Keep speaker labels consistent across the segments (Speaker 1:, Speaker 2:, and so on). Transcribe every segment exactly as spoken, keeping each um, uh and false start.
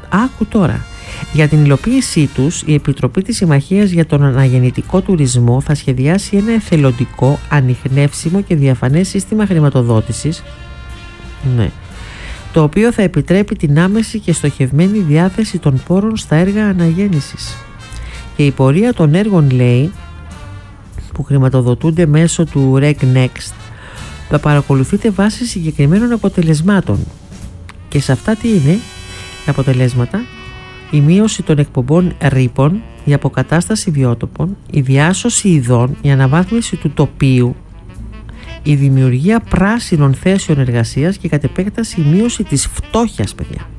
Speaker 1: Άκου τώρα. Για την υλοποίησή τους, η Επιτροπή της Συμμαχίας για τον Αναγεννητικό Τουρισμό θα σχεδιάσει ένα εθελοντικό, ανιχνεύσιμο και διαφανές σύστημα χρηματοδότησης, ναι, το οποίο θα επιτρέπει την άμεση και στοχευμένη διάθεση των πόρων στα έργα αναγέννησης. Και η πορεία των έργων, λέει, που χρηματοδοτούνται μέσω του RegNext, θα παρακολουθείτε βάσει συγκεκριμένων αποτελεσμάτων. Και σε αυτά τι είναι τα αποτελέσματα? Η μείωση των εκπομπών ρήπων, η αποκατάσταση βιότοπων, η διάσωση ειδών, η αναβάθμιση του τοπίου, η δημιουργία πράσινων θέσεων εργασίας και κατ' επέκταση η μείωση της φτώχειας, παιδιά.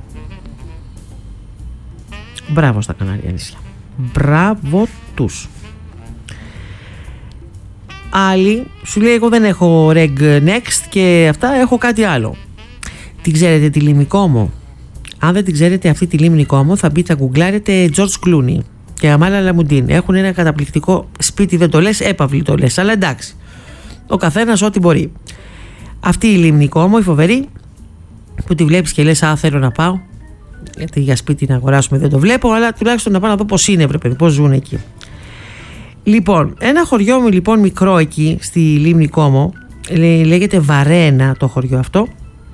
Speaker 1: Μπράβο στα Κανάρια νησιά. Μπράβο τους. Άλλοι σου λέει, εγώ δεν έχω RegNext και αυτά, έχω κάτι άλλο. Την ξέρετε τη Λίμνη Κόμο? Αν δεν την ξέρετε αυτή τη Λίμνη Κόμο, θα μπείτε, θα γκουγκλάρετε George Clooney και Αμάλα Λαμουντίν. Έχουν ένα καταπληκτικό σπίτι, δεν το λες, έπαυλη το λες, αλλά εντάξει, ο καθένας ό,τι μπορεί. Αυτή η Λίμνη Κόμο, η φοβερή, που τη βλέπεις και λες, α, θέλω να πάω, γιατί για σπίτι να αγοράσουμε δεν το βλέπω, αλλά τουλάχιστον να πάω να δω πώς είναι, βρε παιδί, πώς ζουν εκεί. Λοιπόν, ένα χωριό μου λοιπόν μικρό εκεί στη Λίμνη Κόμο, λέγεται Βαρένα το χωριό αυτό,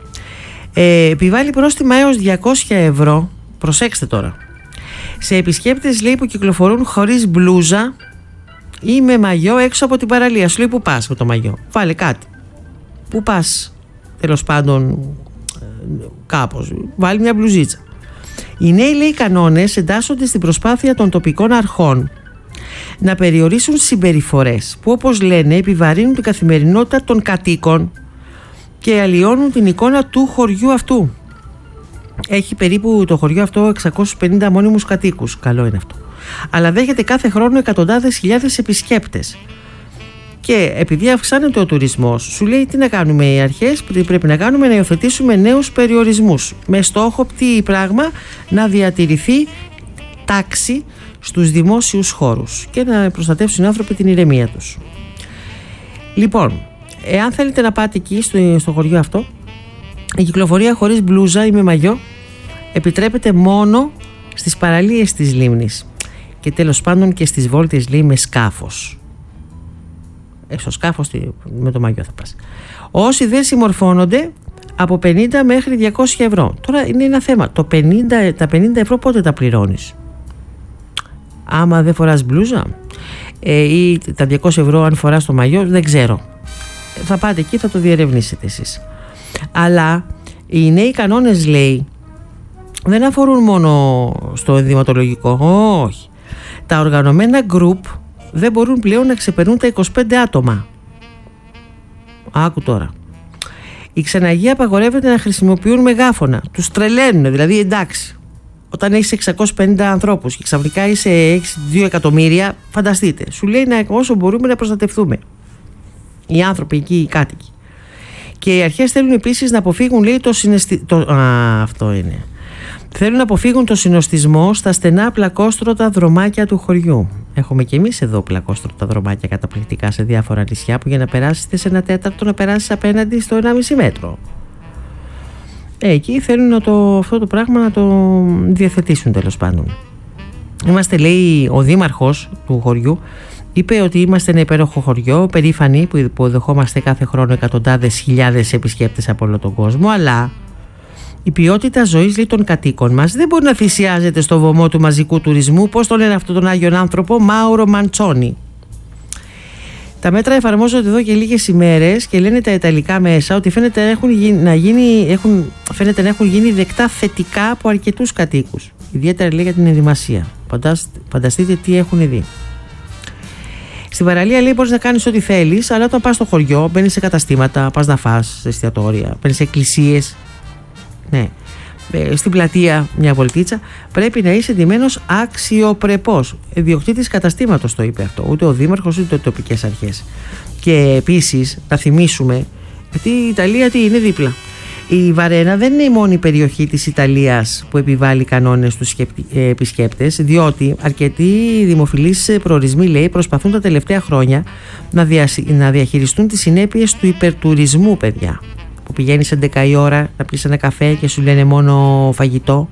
Speaker 1: ε, επιβάλλει πρόστιμα έως διακόσια ευρώ, προσέξτε τώρα, σε επισκέπτες, λέει, που κυκλοφορούν χωρίς μπλούζα ή με μαγιό έξω από την παραλία. Σου λέει, που πας με το μαγιό, βάλε κάτι, που πας τέλος πάντων κάπως, βάλει μια μπλουζίτσα. Οι νέοι, λέει, κανόνες εντάσσονται στην προσπάθεια των τοπικών αρχών να περιορίσουν συμπεριφορές που, όπως λένε, επιβαρύνουν την καθημερινότητα των κατοίκων και αλλοιώνουν την εικόνα του χωριού αυτού. Έχει περίπου το χωριό αυτό εξακόσιους πενήντα μόνιμους κατοίκους, καλό είναι αυτό, αλλά δέχεται κάθε χρόνο εκατοντάδες χιλιάδες επισκέπτες. Και επειδή αυξάνεται ο τουρισμός, σου λέει, τι να κάνουμε οι αρχές, πρέπει να κάνουμε, να υιοθετήσουμε νέους περιορισμούς με στόχο τι πράγμα, να διατηρηθεί τάξη στους δημόσιους χώρους και να προστατεύσουν οι άνθρωποι την ηρεμία τους. Λοιπόν, εάν θέλετε να πάτε εκεί στο, στο χωριό αυτό, η κυκλοφορία χωρίς μπλούζα ή με μαγιό επιτρέπεται μόνο στις παραλίες της λίμνης και τέλος πάντων και στις βόλτες, λέει, με σκάφος. Ε, στο σκάφος με το μαγιό θα πας. Όσοι δεν συμμορφώνονται, από πενήντα μέχρι διακόσια ευρώ. Τώρα είναι ένα θέμα, το πενήντα, τα πενήντα ευρώ πότε τα πληρώνεις? Άμα δεν φοράς μπλούζα, ε, ή τα διακόσια ευρώ αν φοράς το μαγιό, δεν ξέρω. Θα πάτε εκεί, θα το διερευνήσετε εσείς. Αλλά οι νέοι κανόνες, λέει, δεν αφορούν μόνο στο ενδυματολογικό, όχι. Τα οργανωμένα group δεν μπορούν πλέον να ξεπερνούν τα είκοσι πέντε άτομα. Άκου τώρα. Οι ξεναγοί απαγορεύεται να χρησιμοποιούν μεγάφωνα. Τους τρελαίνουν, δηλαδή, εντάξει. Όταν έχεις εξακόσιους πενήντα ανθρώπους και ξαφνικά είσαι, έχεις δύο εκατομμύρια, φανταστείτε. Σου λέει να, όσο μπορούμε να προστατευτούμε. Οι άνθρωποι εκεί, οι κάτοικοι. Και οι αρχές θέλουν επίσης να αποφύγουν, λέει, το συναισθητικό. Α, αυτό είναι. Θέλουν να αποφύγουν το συνοστισμό στα στενά πλακόστρωτα δρομάκια του χωριού. Έχουμε και εμείς εδώ πλακόστρωτα δρομάκια καταπληκτικά σε διάφορα νησιά που για να περάσετε σε ένα τέταρτο να περάσεις απέναντι στο ενάμιση μέτρο. Ε, εκεί θέλουν να το, αυτό το πράγμα να το διαθετήσουν, τέλος πάντων. Είμαστε, λέει, ο δήμαρχος του χωριού είπε ότι είμαστε ένα υπέροχο χωριό, περήφανοι που υποδεχόμαστε κάθε χρόνο εκατοντάδες χιλιάδες επισκέπτες από όλο τον κόσμο, αλλά η ποιότητα ζωής, λέει, των κατοίκων μας δεν μπορεί να θυσιάζεται στο βωμό του μαζικού τουρισμού. Πώς το λένε αυτόν τον Άγιον άνθρωπο? Μάουρο Μαντσόνι. Τα μέτρα εφαρμόζονται εδώ και λίγες ημέρες και λένε τα ιταλικά μέσα ότι φαίνεται να έχουν γίνει, να γίνει, έχουν, φαίνεται να έχουν γίνει δεκτά θετικά από αρκετούς κατοίκους. Ιδιαίτερα, λέει, για την ενδυμασία. Φαντάστε, φανταστείτε τι έχουν δει. Στην παραλία, λέει, μπορείς να κάνεις ό,τι θέλεις, αλλά όταν πας στο χωριό, μπαίνεις σε καταστήματα, πας να φας, σε εστιατόρια, μπαίνεις σε εκκλησίες. Ναι. Στην πλατεία μια βολτίτσα, πρέπει να είσαι ντυμένος αξιοπρεπώς. Ιδιοκτήτης καταστήματος το είπε αυτό, ούτε ο δήμαρχος ούτε οι τοπικές αρχές. Και επίσης να θυμίσουμε, γιατί η Ιταλία τι είναι δίπλα. Η Βαρένα δεν είναι η μόνη περιοχή της Ιταλίας που επιβάλλει κανόνες στους επισκέπτες, διότι αρκετοί δημοφιλείς προορισμοί, λέει, προσπαθούν τα τελευταία χρόνια να, δια, να διαχειριστούν τις συνέπειες του υπερτουρισμού, παιδιά. Που πηγαίνεις έντεκα η ώρα να πεις ένα καφέ και σου λένε μόνο φαγητό.